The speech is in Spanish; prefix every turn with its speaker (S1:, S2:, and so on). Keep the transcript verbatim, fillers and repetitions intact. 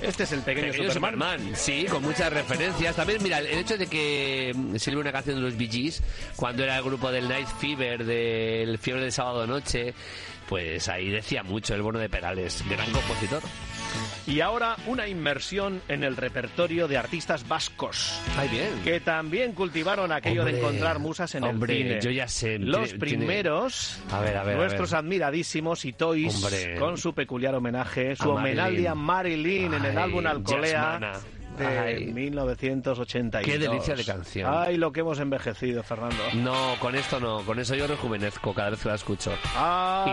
S1: Este es el pequeño,
S2: Pequeño
S1: Superman.
S2: Superman. Sí, con muchas referencias. También, mira, el hecho de que sirve una canción de los Bee Gees cuando era el grupo del Night Fever, del Fiebre del Sábado Noche, pues ahí decía mucho el Bono de Perales, gran compositor.
S1: Y ahora una inmersión en el repertorio de artistas vascos.
S2: Ay, bien.
S1: Que también cultivaron aquello
S2: Hombre,
S1: de encontrar musas en
S2: hombre,
S1: el cine.
S2: yo ya sé.
S1: Los
S2: tiene,
S1: primeros,
S2: tiene... A ver, a ver,
S1: nuestros
S2: a ver.
S1: admiradísimos y Toys,
S2: Hombre.
S1: con su peculiar homenaje, su
S2: A
S1: homenaje a
S2: Marilyn.
S1: Marilyn en el
S2: Ay,
S1: álbum Alcolea
S2: Jasmana.
S1: de
S2: Ay.
S1: mil novecientos ochenta y dos.
S2: Qué delicia de canción.
S1: Ay, lo que hemos envejecido, Fernando.
S2: No, con esto no. Con eso yo rejuvenezco cada vez que la escucho.
S1: Ah.